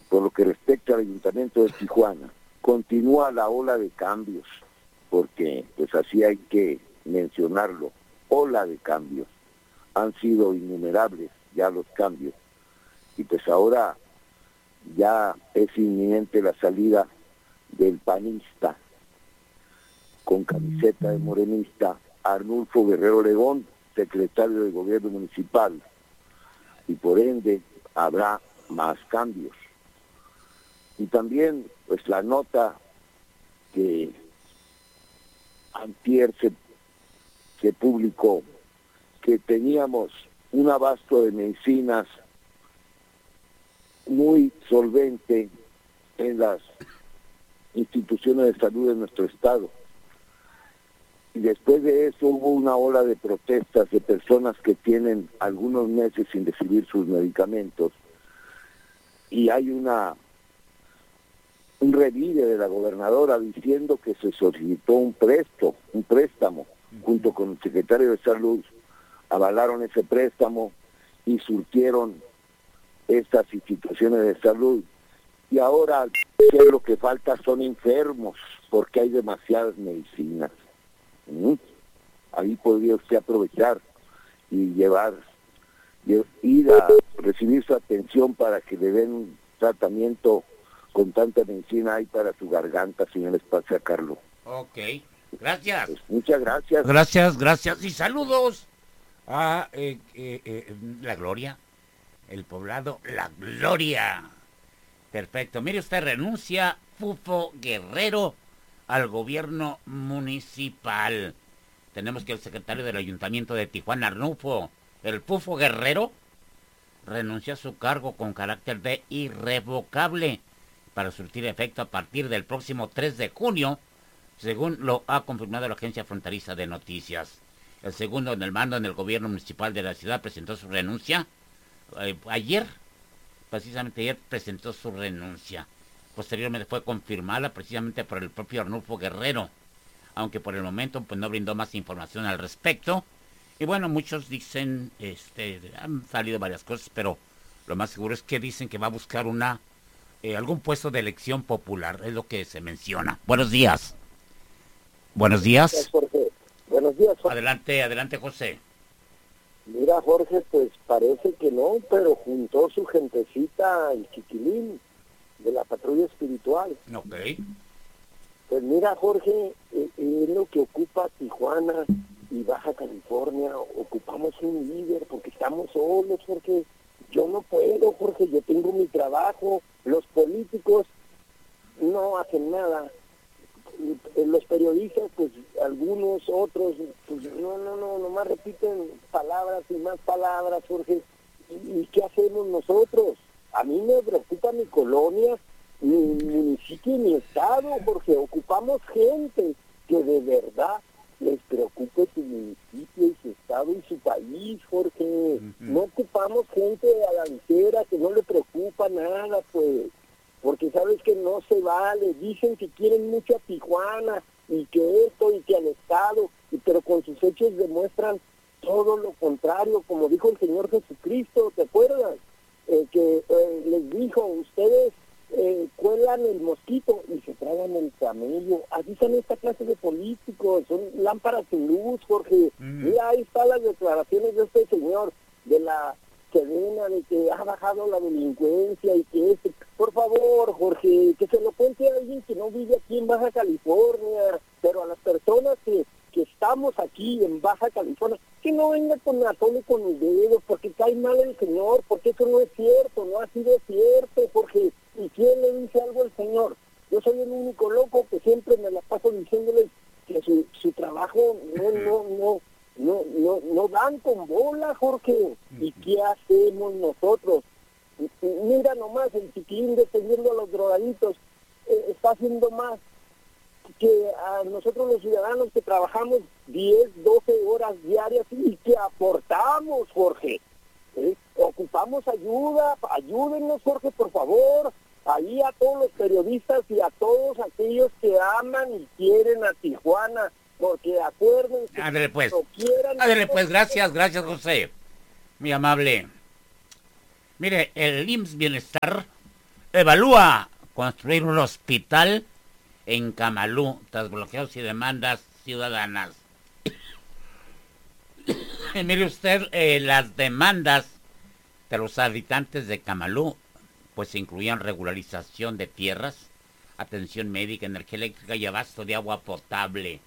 por lo que respecta al Ayuntamiento de Tijuana, continúa la ola de cambios, porque pues así hay que mencionarlo, ola de cambios. Han sido innumerables ya los cambios, y pues ahora ya es inminente la salida del panista con camiseta de morenista, Arnulfo Guerrero Legón, secretario de Gobierno Municipal, y por ende habrá más cambios. Y también pues la nota que antier se publicó, que teníamos un abasto de medicinas muy solvente en las instituciones de salud de nuestro estado. Y después de eso hubo una ola de protestas de personas que tienen algunos meses sin recibir sus medicamentos, y hay un revire de la gobernadora diciendo que se solicitó un préstamo, junto con el secretario de Salud, avalaron ese préstamo y surtieron estas instituciones de salud. Y ahora lo que falta son enfermos, porque hay demasiadas medicinas. Ahí podría usted aprovechar y ir a recibir su atención para que le den un tratamiento con tanta medicina hay para su garganta, si no les pase a Carlos. Ok, gracias. Pues muchas gracias. Gracias y saludos a La Gloria, el poblado La Gloria. Perfecto, mire usted, renuncia Fufo Guerrero al gobierno municipal. Tenemos que el secretario del Ayuntamiento de Tijuana, Arnulfo, el Fufo Guerrero, renunció a su cargo con carácter de irrevocable para surtir efecto a partir del próximo 3 de junio, según lo ha confirmado la Agencia Fronteriza de Noticias. El segundo en el mando en el gobierno municipal de la ciudad presentó su renuncia. Precisamente ayer presentó su renuncia. Posteriormente fue confirmada precisamente por el propio Arnulfo Guerrero, aunque por el momento pues no brindó más información al respecto. Y bueno, muchos dicen, han salido varias cosas, pero lo más seguro es que dicen que va a buscar algún puesto de elección popular, es lo que se menciona. Buenos días. Buenos días. Gracias, Jorge. Buenos días, Jorge. Adelante, José. Mira, Jorge, pues parece que no, pero juntó su gentecita, el chiquilín de la patrulla espiritual. Ok. Pues mira, Jorge, es lo que ocupa Tijuana y Baja California. Ocupamos un líder porque estamos solos, Jorge. Yo no puedo, Jorge, yo tengo mi trabajo. Los políticos no hacen nada. Los periodistas, pues algunos, otros, pues nomás repiten palabras y más palabras, Jorge. ¿Y qué hacemos nosotros? A mí me preocupa mi colonia, mi municipio y mi estado, porque ocupamos gente que de verdad les preocupe su municipio y su estado y su país, Jorge. No ocupamos gente a la ligera que no le preocupa nada, pues, porque sabes que no se vale. Dicen que quieren mucho a Tijuana y que esto y que al estado, pero con sus hechos demuestran todo lo contrario, como dijo el Señor Jesucristo, ¿te acuerdas? Que les dijo, ustedes cuelan el mosquito y se tragan el camello. Así son esta clase de políticos, son lámparas sin luz, Jorge. Mira, ahí están las declaraciones de este señor, de la cadena, de que ha bajado la delincuencia y que por favor, Jorge, que se lo cuente a alguien que no vive aquí en Baja California, pero a las personas que estamos aquí en Baja California, que no venga con la tole con el dedo, porque cae mal el señor, porque eso no es cierto, no ha sido cierto, Jorge. ¿Y quién le dice algo al señor? Yo soy el único loco que siempre me la paso diciéndoles que su trabajo no dan con bola, Jorge. ¿Y qué hacemos nosotros? Mira nomás, el chiquilín defendiendo a los drogaditos está haciendo más que a nosotros los ciudadanos que trabajamos 10, 12 horas diarias y que aportamos, Jorge. Ocupamos ayuda, ayúdennos, Jorge, por favor. Ahí a todos los periodistas y a todos aquellos que aman y quieren a Tijuana, porque acuérdense, Ándale pues, no quieran... gracias, José, muy amable. Mire, el IMSS Bienestar evalúa construir un hospital en Camalú tras bloqueos y demandas ciudadanas. Mire usted, las demandas de los habitantes de Camalú pues incluían regularización de tierras, atención médica, energía eléctrica y abasto de agua potable.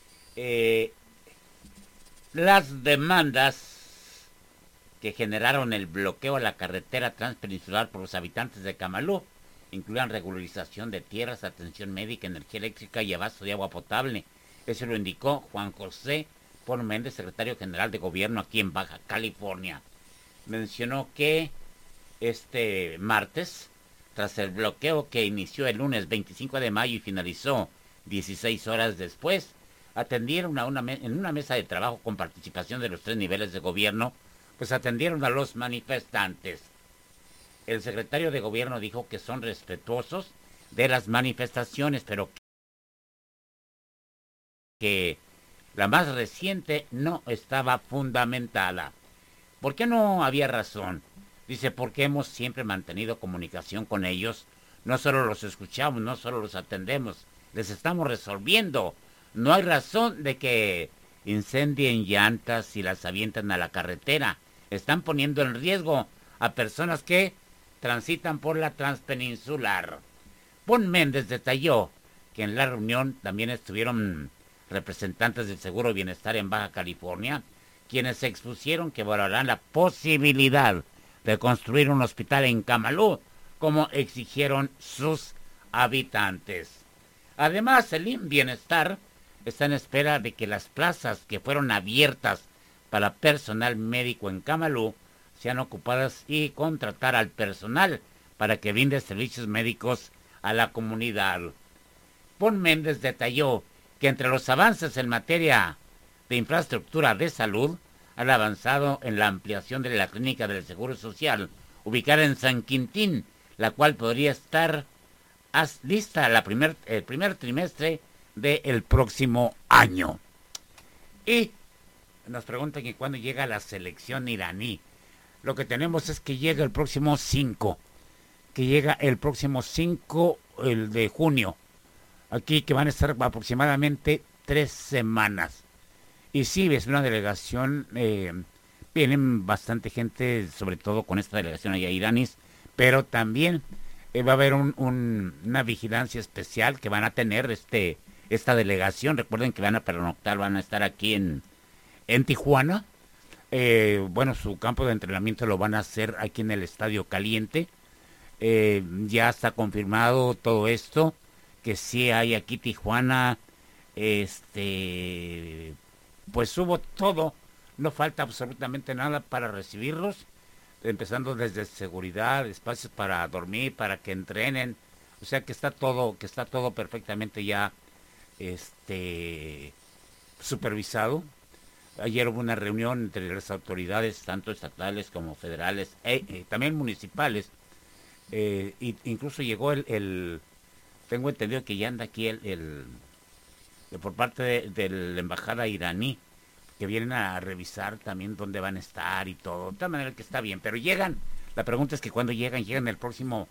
Las demandas que generaron el bloqueo a la carretera transpeninsular por los habitantes de Camalú incluían regularización de tierras, atención médica, energía eléctrica y abasto de agua potable. Eso lo indicó Juan José Pon Méndez, secretario general de gobierno aquí en Baja California. Mencionó que este martes, tras el bloqueo que inició el lunes 25 de mayo y finalizó 16 horas después, atendieron en una mesa de trabajo con participación de los 3 niveles de gobierno, pues atendieron a los manifestantes. El secretario de gobierno dijo que son respetuosos de las manifestaciones, pero que la más reciente no estaba fundamentada. ¿Por qué no había razón? Dice, porque hemos siempre mantenido comunicación con ellos. No solo los escuchamos, no solo los atendemos, les estamos resolviendo. No hay razón de que incendien llantas y las avientan a la carretera. Están poniendo en riesgo a personas que transitan por la transpeninsular. Pon Méndez detalló que en la reunión también estuvieron representantes del Seguro de Bienestar en Baja California, quienes expusieron que valorarán la posibilidad de construir un hospital en Camalú, como exigieron sus habitantes. Además, el Bienestar está en espera de que las plazas que fueron abiertas para personal médico en Camalú sean ocupadas y contratar al personal para que brinde servicios médicos a la comunidad. Pon Méndez detalló que entre los avances en materia de infraestructura de salud han avanzado en la ampliación de la clínica del Seguro Social, ubicada en San Quintín, la cual podría estar lista el primer trimestre del próximo año. Y nos preguntan que cuándo llega la selección iraní. Lo que tenemos es que llega el próximo 5, el de junio. Aquí que van a estar aproximadamente 3 semanas. Y sí, es una delegación, vienen bastante gente, sobre todo con esta delegación allá iraníes, pero también va a haber una vigilancia especial que van a tener esta delegación. Recuerden que van a pernoctar, van a estar aquí en Tijuana. Bueno, su campo de entrenamiento lo van a hacer aquí en el Estadio Caliente. Ya está confirmado todo esto, que sí hay aquí Tijuana, pues hubo todo, no falta absolutamente nada para recibirlos, empezando desde seguridad, espacios para dormir, para que entrenen, o sea que está todo perfectamente ya supervisado. Ayer hubo una reunión entre las autoridades, tanto estatales como federales, también municipales, incluso llegó tengo entendido que ya anda aquí por parte de la embajada iraní, que vienen a revisar también dónde van a estar y todo, de tal manera que está bien, pero llegan. La pregunta es que cuando llegan el próximo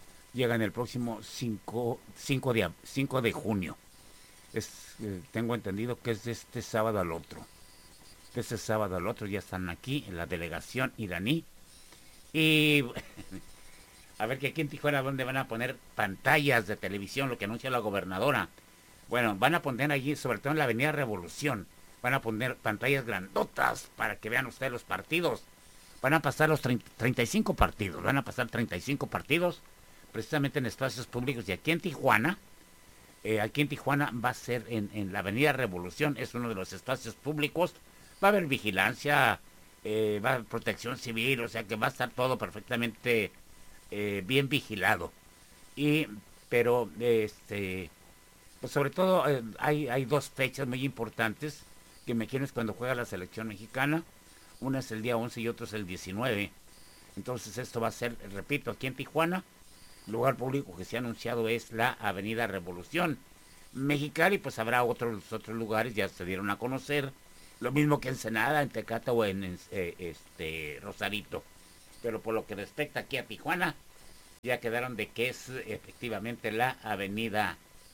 5 de junio. Tengo entendido que es de este sábado al otro. De este sábado al otro ya están aquí en la delegación iraní. Y a ver que aquí en Tijuana, donde van a poner pantallas de televisión, lo que anuncia la gobernadora. Bueno, van a poner allí, sobre todo en la Avenida Revolución, van a poner pantallas grandotas para que vean ustedes los partidos. Van a pasar los 35 partidos, precisamente en espacios públicos. Y aquí en Tijuana va a ser en la Avenida Revolución, es uno de los espacios públicos. Va a haber vigilancia, va a haber protección civil, o sea que va a estar todo perfectamente bien vigilado. Pero pues sobre todo hay 2 fechas muy importantes que me quieren, es cuando juega la selección mexicana. Una es el día 11 y otro es el 19. Entonces esto va a ser, repito, aquí en Tijuana. El lugar público que se ha anunciado es la Avenida Revolución. Mexicali, pues habrá otros lugares, ya se dieron a conocer. Lo mismo que Ensenada, en Tecate o en Rosarito. Pero por lo que respecta aquí a Tijuana, ya quedaron de que es efectivamente la avenida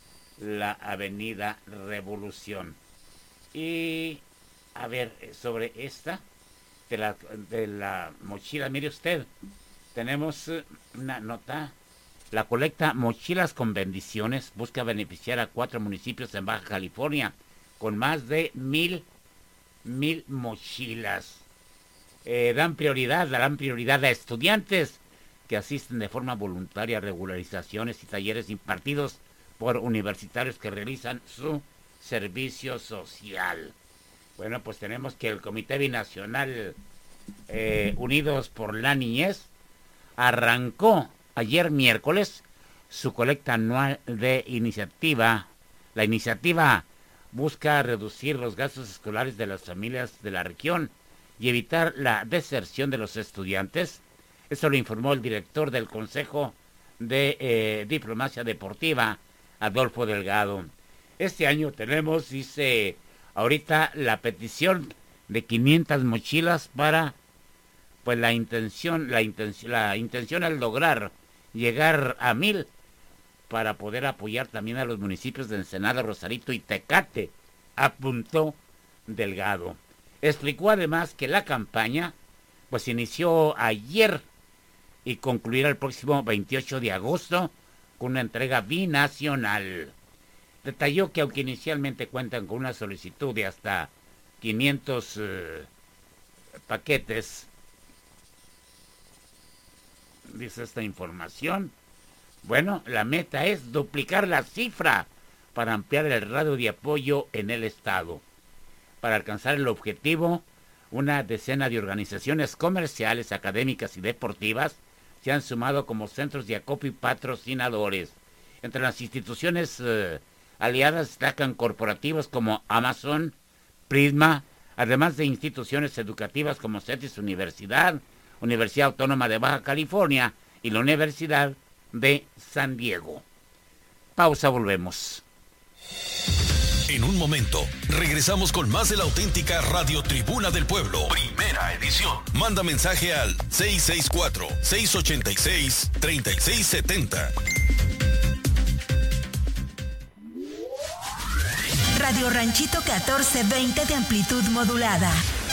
Revolución. Y a ver, sobre esta de la mochila, mire usted, tenemos una nota. La colecta Mochilas con Bendiciones busca beneficiar a 4 municipios en Baja California con más de 1,000 mochilas. Darán prioridad a estudiantes que asisten de forma voluntaria a regularizaciones y talleres impartidos por universitarios que realizan su servicio social. Bueno, pues tenemos que el Comité Binacional Unidos por la Niñez arrancó ayer miércoles su colecta anual de iniciativa. La iniciativa busca reducir los gastos escolares de las familias de la región y evitar la deserción de los estudiantes. Eso lo informó el director del Consejo de Diplomacia Deportiva, Adolfo Delgado. Este año tenemos, dice ahorita, la petición de 500 mochilas para, pues la intención es lograr llegar a 1,000 para poder apoyar también a los municipios de Ensenada, Rosarito y Tecate, apuntó Delgado. Explicó además que la campaña pues inició ayer y concluirá el próximo 28 de agosto con una entrega binacional. Detalló que aunque inicialmente cuentan con una solicitud de hasta 500 paquetes, dice esta información, bueno, la meta es duplicar la cifra para ampliar el radio de apoyo en el estado. Para alcanzar el objetivo, una decena de organizaciones comerciales, académicas y deportivas se han sumado como centros de acopio y patrocinadores. Entre las instituciones aliadas destacan corporativos como Amazon, Prisma, además de instituciones educativas como CETIS Universidad Autónoma de Baja California y la Universidad de San Diego. Pausa, volvemos. En un momento, regresamos con más de la auténtica Radio Tribuna del Pueblo. Primera edición. Manda mensaje al 664-686-3670. Radio Ranchito 1420 de amplitud modulada.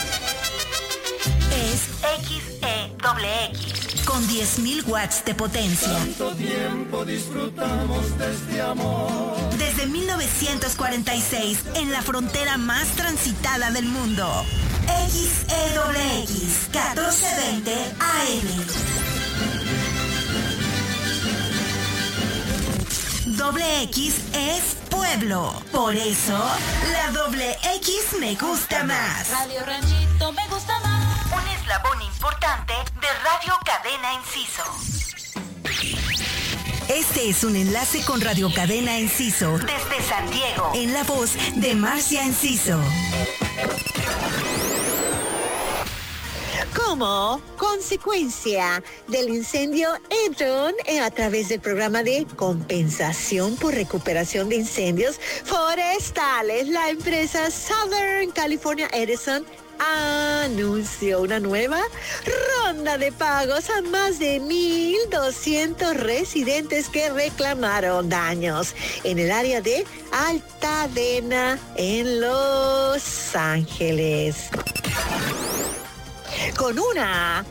Es XEXX con 10,000 watts de potencia. Tanto tiempo disfrutamos de este amor. Desde 1946, en la frontera más transitada del mundo. XEXX 1420 AM. Doble X es pueblo. Por eso, la doble X me gusta más. Radio Ranchito me gusta más. Un eslabón importante de Radio Cadena Enciso. Este es un enlace con Radio Cadena Enciso desde San Diego, en la voz de Marcia Enciso. Como consecuencia del incendio Edron, a través del programa de compensación por recuperación de incendios forestales, la empresa Southern California Edison anunció una nueva ronda de pagos a más de 1,200 residentes que reclamaron daños en el área de Altadena en Los Ángeles. Con una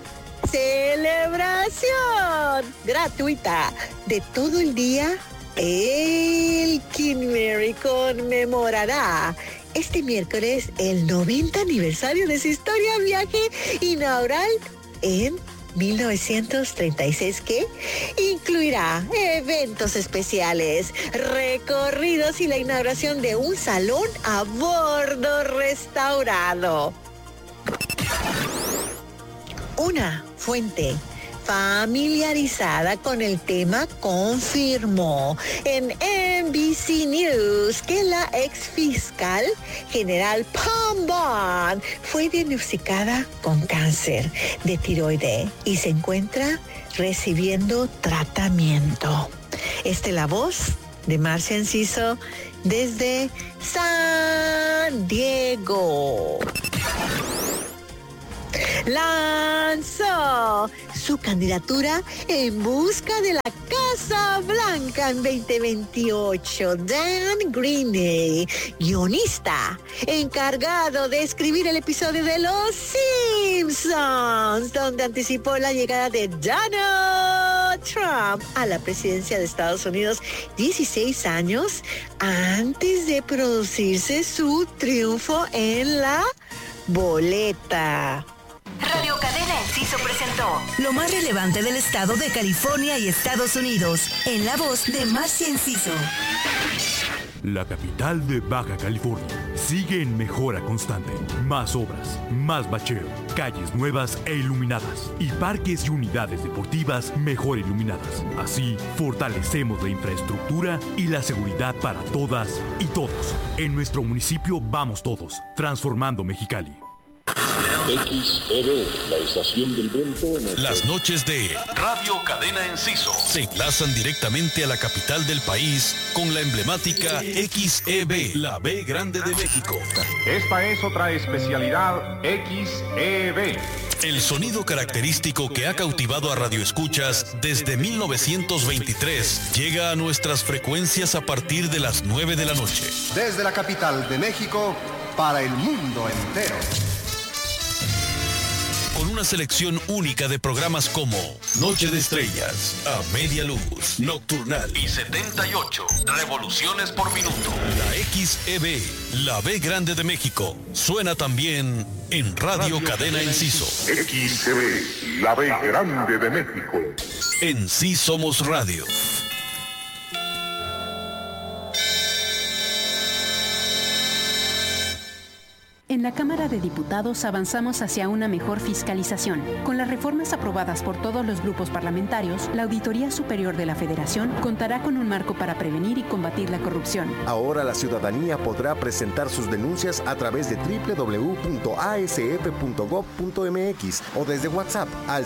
celebración gratuita de todo el día, el Kinmary conmemorará este miércoles el 90 aniversario de su historia viaje inaugural en 1936, que incluirá eventos especiales, recorridos y la inauguración de un salón a bordo restaurado. Una fuente familiarizada con el tema confirmó en NBC News que la ex fiscal general Pam Bondi fue diagnosticada con cáncer de tiroides y se encuentra recibiendo tratamiento. Esta es la voz de Marcia Enciso desde San Diego. Lanzó su candidatura en busca de la Casa Blanca en 2028. Dan Greeney, guionista, encargado de escribir el episodio de Los Simpsons, donde anticipó la llegada de Donald Trump a la presidencia de Estados Unidos 16 años antes de producirse su triunfo en la boleta. Radio Cadena Enciso presentó lo más relevante del estado de California y Estados Unidos, en la voz de Marcia Enciso. La capital de Baja California sigue en mejora constante. Más obras, más bacheo, calles nuevas e iluminadas y parques y unidades deportivas mejor iluminadas. Así, fortalecemos la infraestructura y la seguridad para todas y todos. En nuestro municipio vamos todos, transformando Mexicali. XEB, la estación del viento. Las noches de Radio Cadena Enciso se enlazan directamente a la capital del país con la emblemática XEB, la B Grande de México. Esta es otra especialidad XEB. El sonido característico que ha cautivado a radioescuchas desde 1923 llega a nuestras frecuencias a partir de las 9 de la noche. Desde la capital de México para el mundo entero. Con una selección única de programas como Noche de Estrellas, A Media Luz, Nocturnal y 78 revoluciones por minuto. La XEB, la B Grande de México, suena también en Radio Cadena Enciso. XEB, la B Grande de México. En Sí Somos Radio. En la Cámara de Diputados avanzamos hacia una mejor fiscalización. Con las reformas aprobadas por todos los grupos parlamentarios, la Auditoría Superior de la Federación contará con un marco para prevenir y combatir la corrupción. Ahora la ciudadanía podrá presentar sus denuncias a través de www.asf.gov.mx o desde WhatsApp al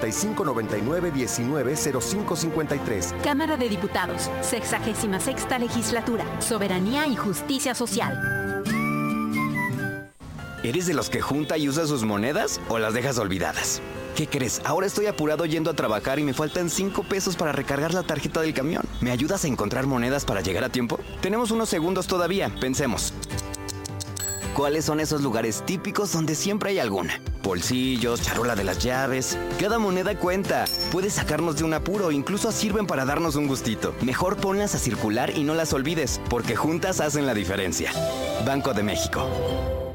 5599-190553. Cámara de Diputados, 66ª Legislatura, Soberanía y Justicia Social. ¿Eres de los que junta y usa sus monedas o las dejas olvidadas? ¿Qué crees? Ahora estoy apurado yendo a trabajar y me faltan 5 pesos para recargar la tarjeta del camión. ¿Me ayudas a encontrar monedas para llegar a tiempo? Tenemos unos segundos todavía, pensemos. ¿Cuáles son esos lugares típicos donde siempre hay alguna? Bolsillos, charola de las llaves. Cada moneda cuenta. Puede sacarnos de un apuro, incluso sirven para darnos un gustito. Mejor ponlas a circular y no las olvides, porque juntas hacen la diferencia. Banco de México.